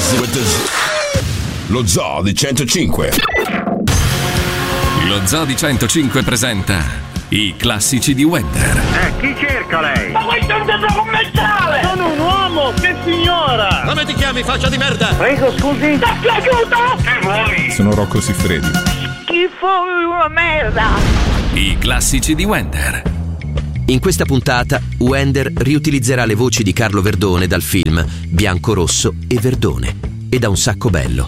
Lo Zoo di 105. Lo Zoo di 105 presenta i classici di Wender. Chi cerca lei? Ma vuoi intendere commerciale? Sono un uomo, che signora! Come ti chiami, faccia di merda? Prego, scusi. Ti piaciuto? Che vuoi? Sono Rocco Siffredi. Schifo, una merda! I classici di Wender. In questa puntata, Wender riutilizzerà le voci di Carlo Verdone dal film Bianco, Rosso e Verdone e da Un sacco bello.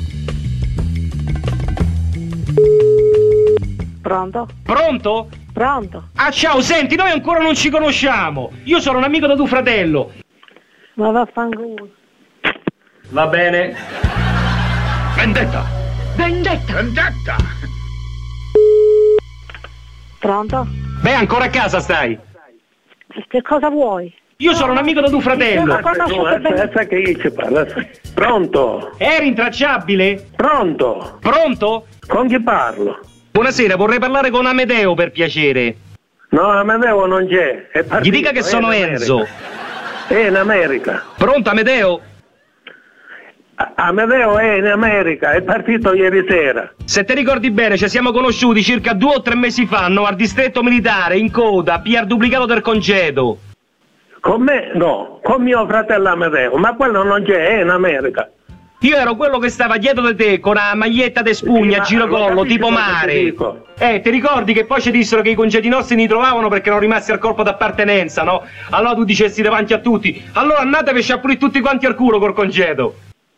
Pronto? Pronto? Pronto? Ah, ciao, senti, noi ancora non ci conosciamo. Io sono un amico da tuo fratello. Ma vaffanculo. Va bene. Vendetta! Vendetta! Vendetta! Pronto? Beh, ancora a casa stai? Che cosa vuoi? Io sono un amico da tuo fratello. Aspetta che io ci parlo. Pronto? È rintracciabile? Pronto? Pronto? Con chi parlo? Buonasera, vorrei parlare con Amedeo per piacere. No, Amedeo non c'è. È partito, Gli dica che sono Enzo. È in America. Pronto, Amedeo? Amedeo è in America, è partito ieri sera. Se ti ricordi bene, ci siamo conosciuti circa 2 o 3 mesi fa, no, al distretto militare, in coda, PR duplicato del congedo. Con me? No, con mio fratello Amedeo, ma quello non c'è, è in America. Io ero quello che stava dietro di te con una maglietta de spugna a girocollo, tipo mare. Ti ricordi che poi ci dissero che i congedi nostri li trovavano perché erano rimasti al corpo d'appartenenza, no? Allora tu dicessi davanti a tutti, allora andate per sciappurare tutti quanti al culo col congedo.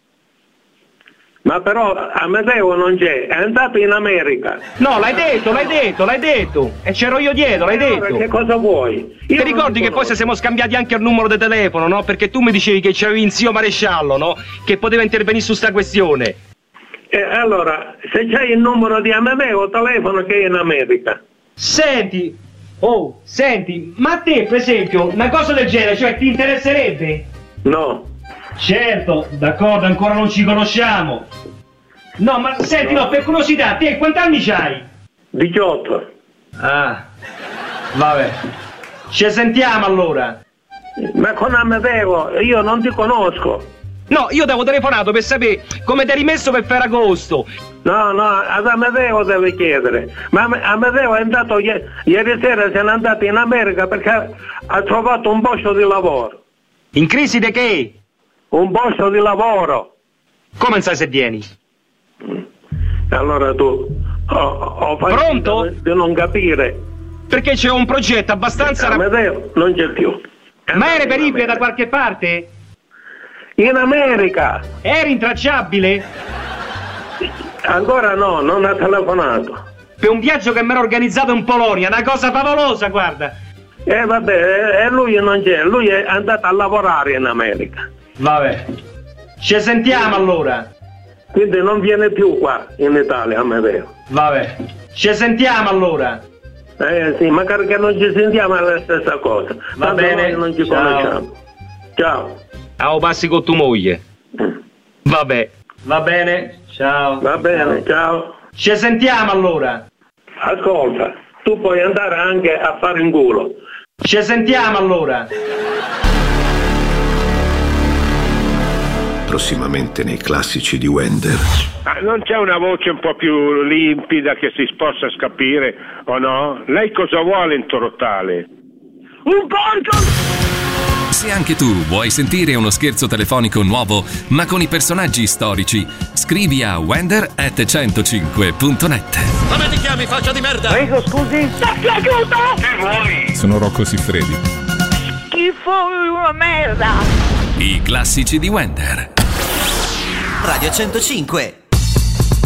Ma però Amedeo non c'è, è andato in America. No, l'hai detto. E c'ero io dietro, l'hai detto. Che cosa vuoi? Ti ricordi che poi ci siamo scambiati anche il numero di telefono, no? Perché tu mi dicevi che c'avevi un zio maresciallo, no? Che poteva intervenire su sta questione. Allora, se c'hai il numero di Amedeo, telefono che è in America. Senti, ma a te, per esempio, una cosa del genere, cioè, ti interesserebbe? No. Certo, d'accordo, ancora non ci conosciamo. No, ma senti, no, per curiosità, te quanti anni c'hai? 18. Ah, vabbè. Ci sentiamo allora. Ma con Amedeo io non ti conosco. No, io ti avevo telefonato per sapere come ti hai rimesso per Ferragosto. No, ad Amedeo deve chiedere. Ma Amedeo è andato ieri sera, se n'è andato in America perché ha trovato un posto di lavoro. In crisi di che? Un posto di lavoro. Come non sai se vieni? Allora tu ho fatto pronto? Di non capire. Perché c'è un progetto abbastanza... Amedeo non c'è più. Ma è reperibile da qualche parte? In America. È rintracciabile? Ancora no, non ha telefonato. Per un viaggio che mi ero organizzato in Polonia, una cosa favolosa, guarda. Vabbè, lui non c'è, lui è andato a lavorare in America. Vabbè, ci sentiamo allora. Quindi non viene più qua in Italia, Amedeo. Vabbè, ci sentiamo allora. Sì, magari che non ci sentiamo è la stessa cosa. Va tanto bene, noi non ci conosciamo. Ciao. Passi con tua moglie. Vabbè, va bene, ciao. Va bene, ciao. Ci sentiamo allora. Ascolta, tu puoi andare anche a fare in culo. Ci sentiamo allora. Prossimamente nei classici di Wender. Non c'è una voce un po' più limpida che si possa capire o no? Lei cosa vuole in Torottale? Un porco! Se anche tu vuoi sentire uno scherzo telefonico nuovo, ma con i personaggi storici, scrivi a wender@105.net. Come ti chiami, faccia di merda? Prego, scusi. Ti piaciuto? Che vuoi? Sono Rocco Siffredi. Schifo, una merda! I classici di Wender. Radio 105.